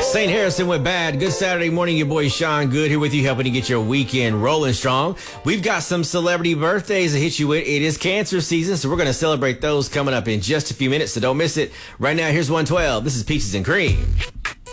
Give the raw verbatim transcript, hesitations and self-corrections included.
Saint Harrison with Bad. Good Saturday morning. Your boy Sean Good here with you, helping to get your weekend rolling strong. We've got some celebrity birthdays to hit you with. It is cancer season, so we're going to celebrate those coming up in just a few minutes, so don't miss it. Right now, here's one twelve. This is Peaches and Cream.